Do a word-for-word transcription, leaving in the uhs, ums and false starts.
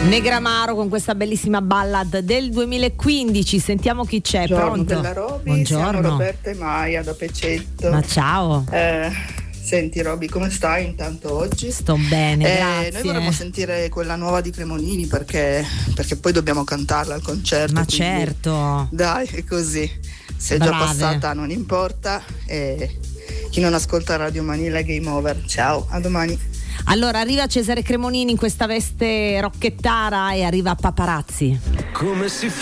Negramaro con questa bellissima ballad del duemilaquindici. Sentiamo chi c'è. Buongiorno Pronto? Bella Roby, Buongiorno. siamo Roberta e Maia da Pecetto. Ma ciao. Eh, senti Roby, come stai intanto oggi? Sto bene, Eh, grazie. noi vorremmo sentire quella nuova di Cremonini perché, perché poi dobbiamo cantarla al concerto. Ma quindi, certo. dai, è così. Se è Brave. già passata non importa. E chi non ascolta Radio Manila è game over. Ciao, a domani. Allora arriva Cesare Cremonini in questa veste rocchettara e arriva Paparazzi. Come si fa